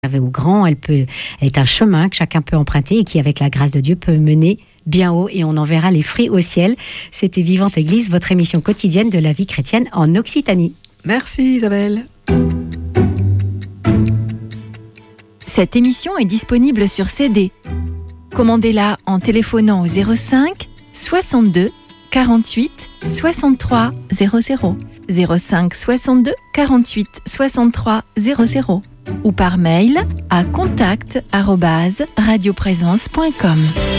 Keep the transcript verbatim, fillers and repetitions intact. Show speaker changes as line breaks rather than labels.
ou grand, elle peut être un chemin que chacun peut emprunter et qui, avec la grâce de Dieu, peut mener bien haut et on en verra les fruits au ciel. C'était Vivante Église, votre émission quotidienne de la vie chrétienne en Occitanie.
Merci Isabelle.
Cette émission est disponible sur C D. Commandez-la en téléphonant au zéro cinq soixante-deux quarante-huit soixante-trois zéro zéro, zéro cinq soixante-deux quarante-huit soixante-trois zéro zéro ou par mail à contact arobase radioprésence point com.